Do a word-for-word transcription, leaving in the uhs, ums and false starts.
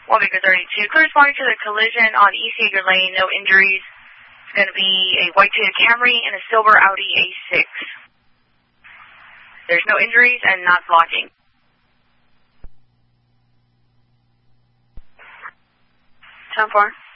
one Baker thirty-two, clear responding to the collision on East Yeager Lane, no injuries. It's going to be a white-tailed Camry and a silver Audi A six. There's no injuries and not blocking. ten four.